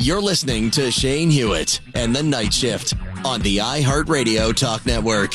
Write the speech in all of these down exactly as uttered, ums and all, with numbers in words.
You're listening to Shane Hewitt and the Night Shift on the iHeartRadio Talk Network.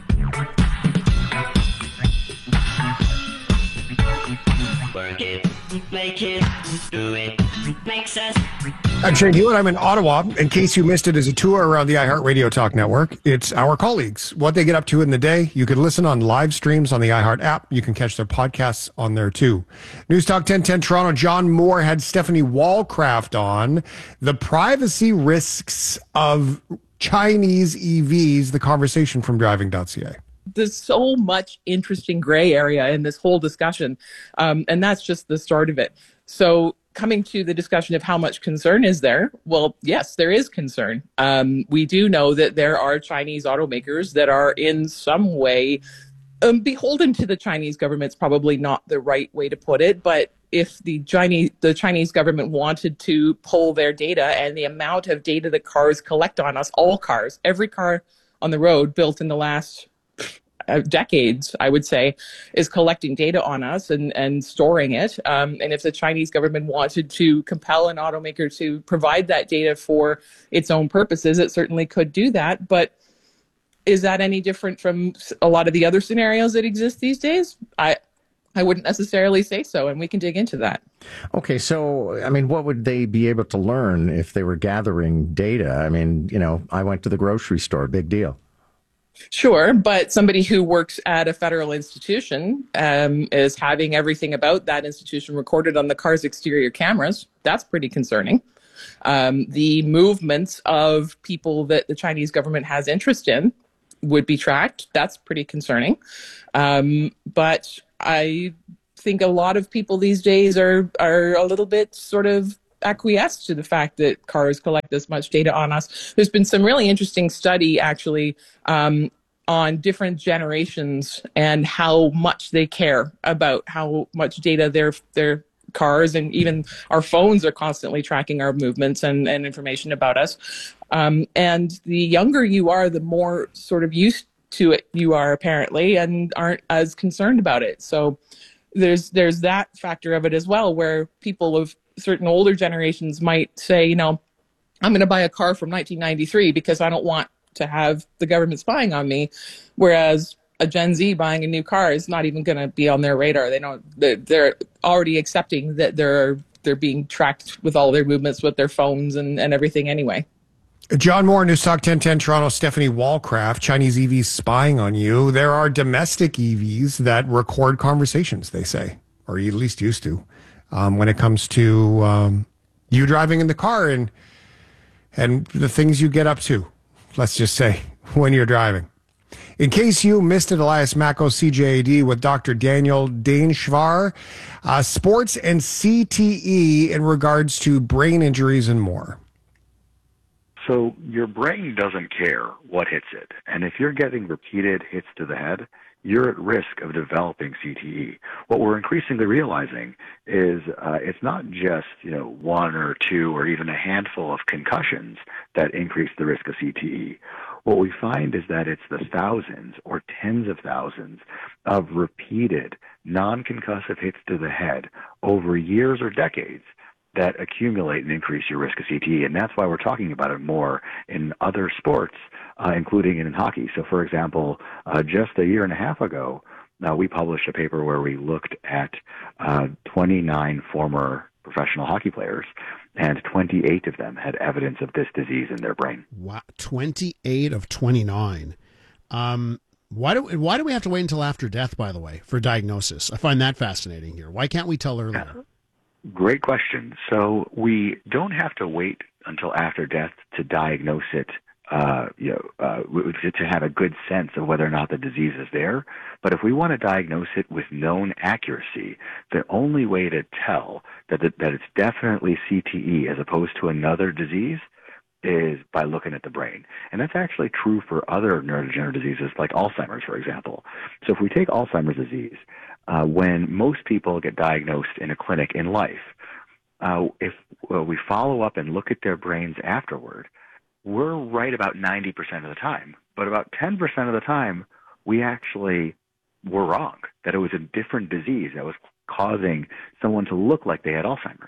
Work it, make it, do it, makes us. I'm Shane Hewitt. I'm in Ottawa. In case you missed it, as a tour around the iHeartRadio Talk Network. It's our colleagues, what they get up to in the day. You can listen on live streams on the iHeart app. You can catch their podcasts on there too. News Talk ten ten Toronto, John Moore had Stephanie Wallcraft on. The privacy risks of Chinese E Vs, the conversation from driving dot c a. There's so much interesting gray area in this whole discussion, um, and that's just the start of it. So coming to the discussion of how much concern is there, well, yes, there is concern. Um, we do know that there are Chinese automakers that are in some way um, beholden to the Chinese government. It's probably not the right way to put it, but if the Chinese the Chinese government wanted to pull their data and the amount of data that cars collect on us, all cars, every car on the road built in the last decades, I would say, is collecting data on us and, and storing it. Um, and if the Chinese government wanted to compel an automaker to provide that data for its own purposes, it certainly could do that. But is that any different from a lot of the other scenarios that exist these days? I I wouldn't necessarily say so, and we can dig into that. Okay, so, I mean, what would they be able to learn if they were gathering data? I mean, you know, I went to the grocery store, big deal. Sure, but somebody who works at a federal institution um, is having everything about that institution recorded on the car's exterior cameras. That's pretty concerning. Um, the movements of people that the Chinese government has interest in would be tracked. That's pretty concerning. Um, but I think a lot of people these days are are a little bit sort of acquiesced to the fact that cars collect this much data on us. There's been some really interesting study actually um, on different generations and how much they care about how much data their their cars and even our phones are constantly tracking our movements and, and information about us. Um, and the younger you are, the more sort of used to it you are apparently and aren't as concerned about it. So there's there's that factor of it as well, where people of certain older generations might say, you know, I'm going to buy a car from nineteen ninety-three because I don't want to have the government spying on me. Whereas a Gen Z buying a new car is not even going to be on their radar. They don't, they're already accepting that they're, they're being tracked with all their movements with their phones and, and everything anyway. John Moore, News Talk ten ten Toronto, Stephanie Wallcraft, Chinese E Vs spying on you. There are domestic E Vs that record conversations, they say, or at least used to. Um, when it comes to um, you driving in the car and and the things you get up to, let's just say, when you're driving. In case you missed it, Elias Mako, C J A D, with Doctor Daniel Daneshvar, uh, sports and C T E in regards to brain injuries and more. So your brain doesn't care what hits it. And if you're getting repeated hits to the head, you're at risk of developing C T E. What we're increasingly realizing is uh, it's not just, you know, one or two or even a handful of concussions that increase the risk of C T E. What we find is that it's the thousands or tens of thousands of repeated non-concussive hits to the head over years or decades that accumulate and increase your risk of C T E. And that's why we're talking about it more in other sports, uh, including in hockey. So, for example, uh, just a year and a half ago, uh, we published a paper where we looked at uh, twenty-nine former professional hockey players, and twenty-eight of them had evidence of this disease in their brain. Wow, twenty-eight of twenty-nine. Um, why do why do we have to wait until after death, by the way, for diagnosis? I find that fascinating here. Why can't we tell earlier? Great question. So we don't have to wait until after death to diagnose it, uh, you know, uh, to have a good sense of whether or not the disease is there. But if we want to diagnose it with known accuracy, the only way to tell that it, that it's definitely C T E as opposed to another disease is by looking at the brain. And that's actually true for other neurodegenerative diseases like Alzheimer's, for example. So if we take Alzheimer's disease, uh, when most people get diagnosed in a clinic in life, uh, if well, we follow up and look at their brains afterward, we're right about ninety percent of the time. But about ten percent of the time, we actually were wrong, that it was a different disease that was causing someone to look like they had Alzheimer's.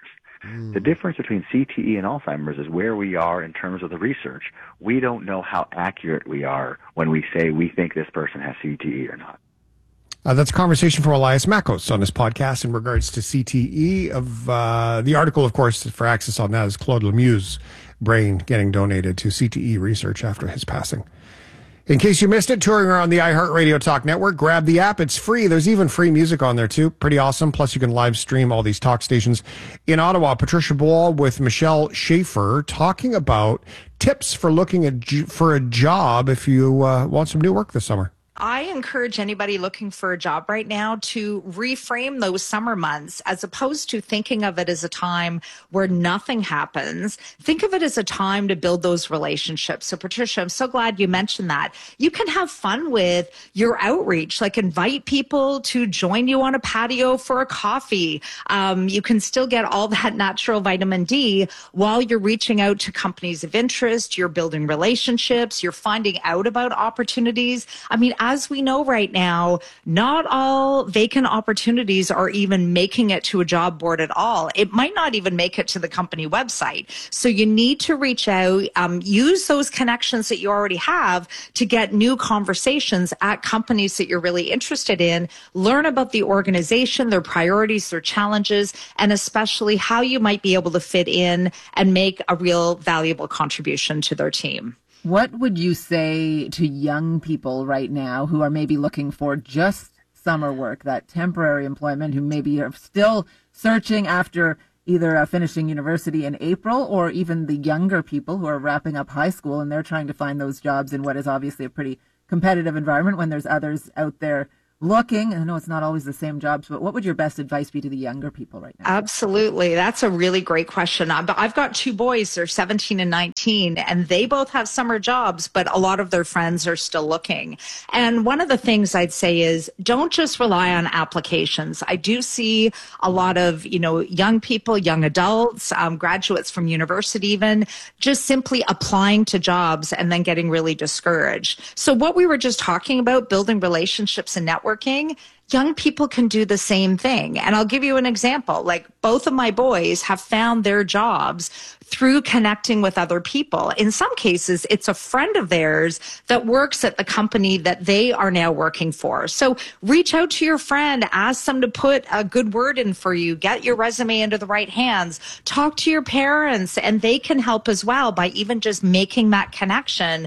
The difference between C T E and Alzheimer's is where we are in terms of the research. We don't know how accurate we are when we say we think this person has C T E or not. Uh, that's a conversation from Elias Makos on this podcast in regards to C T E. Of uh, the article, of course, for access on that is Claude Lemieux's brain getting donated to C T E research after his passing. In case you missed it, touring around the iHeartRadio Talk Network, grab the app. It's free. There's even free music on there, too. Pretty awesome. Plus, you can live stream all these talk stations. In Ottawa, Patricia Ball with Michelle Schaefer talking about tips for looking at for a job if you uh, want some new work this summer. I encourage anybody looking for a job right now to reframe those summer months as opposed to thinking of it as a time where nothing happens. Think of it as a time to build those relationships. So Patricia, I'm so glad you mentioned that. You can have fun with your outreach, like invite people to join you on a patio for a coffee. Um, you can still get all that natural vitamin D while you're reaching out to companies of interest, you're building relationships, you're finding out about opportunities. I mean, as we know right now, not all vacant opportunities are even making it to a job board at all. It might not even make it to the company website. So you need to reach out, um, use those connections that you already have to get new conversations at companies that you're really interested in, learn about the organization, their priorities, their challenges, and especially how you might be able to fit in and make a real valuable contribution to their team. What would you say to young people right now who are maybe looking for just summer work, that temporary employment, who maybe are still searching after either uh, finishing university in April, or even the younger people who are wrapping up high school and they're trying to find those jobs in what is obviously a pretty competitive environment when there's others out there looking? I know it's not always the same jobs, but what would your best advice be to the younger people right now? Absolutely. That's a really great question. I've got two boys, they're seventeen and nineteen, and they both have summer jobs, but a lot of their friends are still looking. And one of the things I'd say is don't just rely on applications. I do see a lot of, you know, young people, young adults, um, graduates from university even, just simply applying to jobs and then getting really discouraged. So what we were just talking about, building relationships and networking, young people can do the same thing. And I'll give you an example. Like both of my boys have found their jobs through connecting with other people. In some cases, it's a friend of theirs that works at the company that they are now working for. So reach out to your friend, ask them to put a good word in for you, get your resume into the right hands, talk to your parents, and they can help as well by even just making that connection.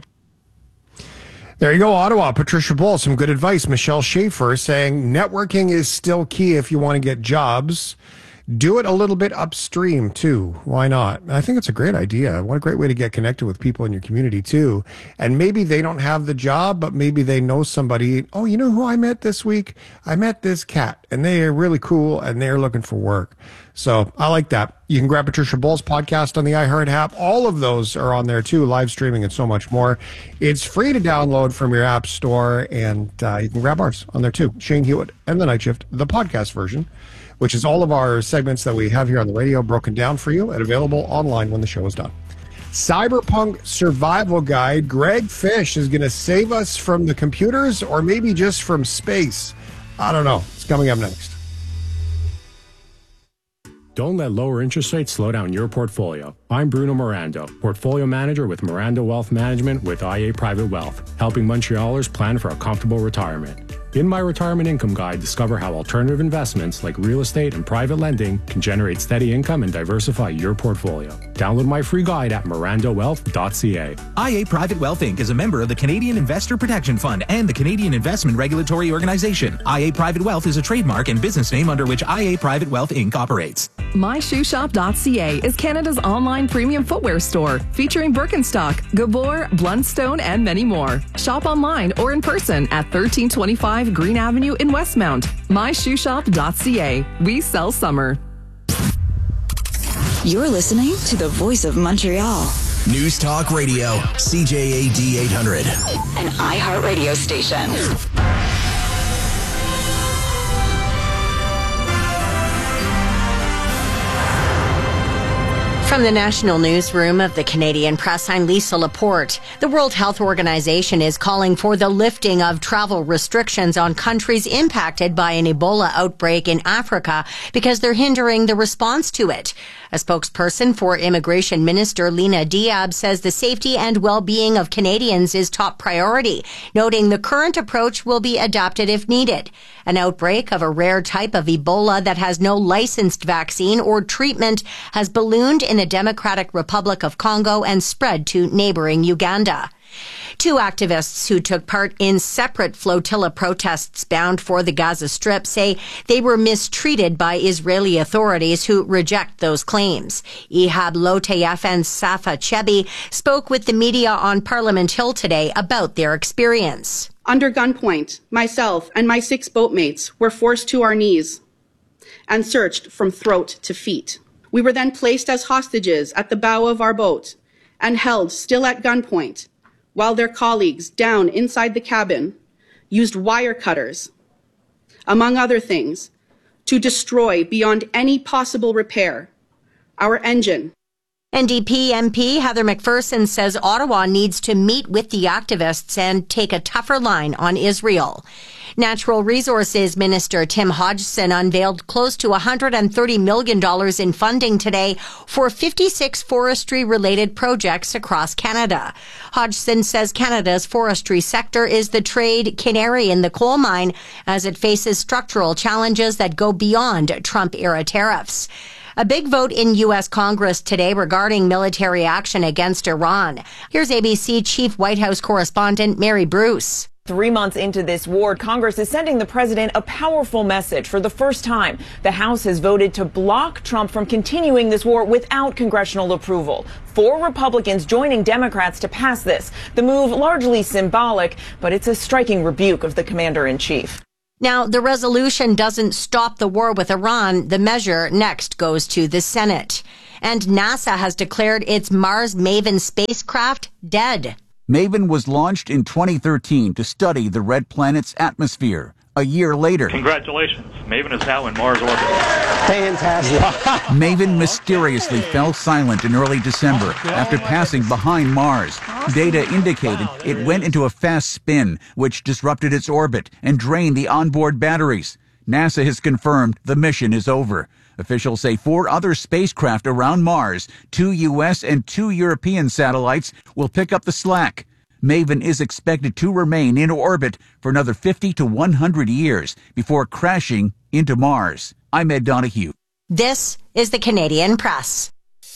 There you go, Ottawa. Patricia Bull, some good advice. Michelle Schaefer saying networking is still key if you want to get jobs. Do it a little bit upstream, too. Why not? I think it's a great idea. What a great way to get connected with people in your community, too. And maybe they don't have the job, but maybe they know somebody. Oh, you know who I met this week? I met this cat, and they are really cool, and they're looking for work. So I like that. You can grab Patricia Bull's podcast on the iHeart app. All of those are on there, too, live streaming and so much more. It's free to download from your app store, and uh, you can grab ours on there, too. Shane Hewitt and The Night Shift, the podcast version, which is all of our segments that we have here on the radio broken down for you and available online when the show is done. Cyberpunk Survival Guide. Greg Fish is going to save us from the computers or maybe just from space. I don't know. It's coming up next. Don't let lower interest rates slow down your portfolio. I'm Bruno Mirando, Portfolio Manager with Mirando Wealth Management with I A Private Wealth, helping Montrealers plan for a comfortable retirement. In my Retirement Income Guide, discover how alternative investments like real estate and private lending can generate steady income and diversify your portfolio. Download my free guide at mirando wealth dot c a. I A Private Wealth Incorporated is a member of the Canadian Investor Protection Fund and the Canadian Investment Regulatory Organization. I A Private Wealth is a trademark and business name under which I A Private Wealth Incorporated operates. my shoe shop dot c a is Canada's online premium footwear store, featuring Birkenstock, Gabor, Blundstone, and many more. Shop online or in person at thirteen twenty-five Green Avenue in Westmount. my shoe shop dot c a. We sell summer. You're listening to the Voice of Montreal. News Talk Radio, C J A D eight hundred. An iHeart radio station. From the National Newsroom of the Canadian Press, I'm Lisa Laporte. The World Health Organization is calling for the lifting of travel restrictions on countries impacted by an Ebola outbreak in Africa because they're hindering the response to it. A spokesperson for Immigration Minister Lena Diab says the safety and well-being of Canadians is top priority, noting the current approach will be adapted if needed. An outbreak of a rare type of Ebola that has no licensed vaccine or treatment has ballooned in the Democratic Republic of Congo and spread to neighboring Uganda. Two activists who took part in separate flotilla protests bound for the Gaza Strip say they were mistreated by Israeli authorities who reject those claims. Ihab Lotayef and Safa Chebi spoke with the media on Parliament Hill today about their experience. Under gunpoint, myself and my six boatmates were forced to our knees and searched from throat to feet. We were then placed as hostages at the bow of our boat and held still at gunpoint, while their colleagues down inside the cabin used wire cutters, among other things, to destroy beyond any possible repair our engine. N D P M P Heather McPherson says Ottawa needs to meet with the activists and take a tougher line on Israel. Natural Resources Minister Tim Hodgson unveiled close to one hundred thirty million dollars in funding today for fifty-six forestry-related projects across Canada. Hodgson says Canada's forestry sector is the trade canary in the coal mine as it faces structural challenges that go beyond Trump-era tariffs. A big vote in U S Congress today regarding military action against Iran. Here's A B C Chief White House correspondent Mary Bruce. Three months into this war, Congress is sending the president a powerful message. For the first time, the House has voted to block Trump from continuing this war without congressional approval. Four Republicans joining Democrats to pass this. The move largely symbolic, but it's a striking rebuke of the commander-in-chief. Now, the resolution doesn't stop the war with Iran. The measure next goes to the Senate. And NASA has declared its Mars Maven spacecraft dead. Maven was launched in twenty thirteen to study the red planet's atmosphere. A year later, congratulations, Maven is now in Mars orbit. Fantastic. Maven mysteriously fell silent in early December after passing behind Mars. Data indicated it went into a fast spin, which disrupted its orbit and drained the onboard batteries. NASA has confirmed the mission is over. Officials say four other spacecraft around Mars, two U S and two European satellites, will pick up the slack. Maven is expected to remain in orbit for another fifty to one hundred years before crashing into Mars. I'm Ed Donahue. This is the Canadian Press.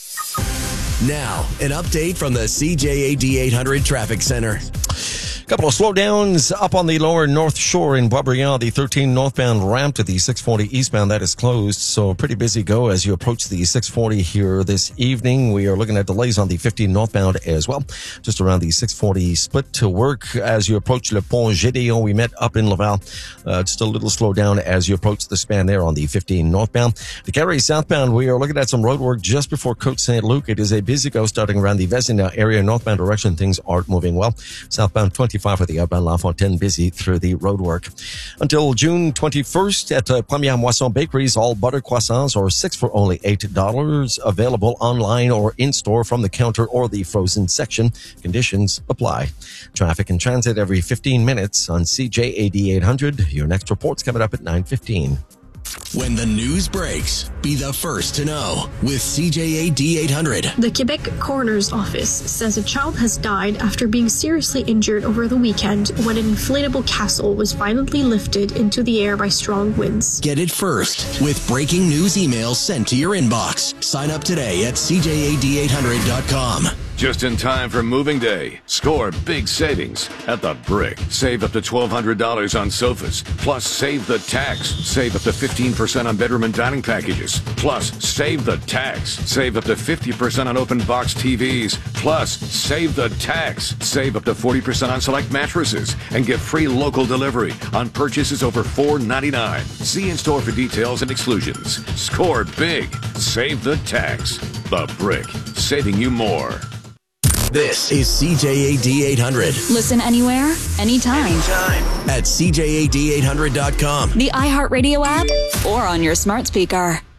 Now, an update from the C J A D eight hundred Traffic Center. Couple of slowdowns up on the lower North Shore in Boisbriand. The thirteen northbound ramp to the six forty eastbound, that is closed. So pretty busy go as you approach the six forty here this evening. We are looking at delays on the fifteen northbound as well. Just around the six forty split to work as you approach Le Pont Gédéon. We met up in Laval. Uh, just a little slowdown as you approach the span there on the fifteen northbound. The Calgary southbound, we are looking at some road work just before Côte Saint-Luc. It is a busy go starting around the Vézina area. Northbound direction, things aren't moving well. Southbound twenty-five for the outbound La Fontaine, busy through the roadwork. Until June twenty-first at uh, Première Moisson Bakeries, all butter croissants are six for only eight dollars. Available online or in-store from the counter or the frozen section. Conditions apply. Traffic and transit every fifteen minutes on C J A D eight hundred. Your next report's coming up at nine fifteen. When the news breaks, be the first to know with C J A D eight hundred. The Quebec Coroner's Office says a child has died after being seriously injured over the weekend when an inflatable castle was violently lifted into the air by strong winds. Get it first with breaking news emails sent to your inbox. Sign up today at C J A D eight hundred dot com. Just in time for moving day. Score big savings at The Brick. Save up to twelve hundred dollars on sofas. Plus, save the tax. Save up to fifteen percent on bedroom and dining packages. Plus, save the tax. Save up to fifty percent on open box T Vs. Plus, save the tax. Save up to forty percent on select mattresses. And get free local delivery on purchases over four ninety-nine. See in store for details and exclusions. Score big. Save the tax. The Brick. Saving you more. This is C J A D eight hundred. Listen anywhere, anytime. Anytime. At C J A D eight hundred dot com. The iHeartRadio app, or on your smart speaker.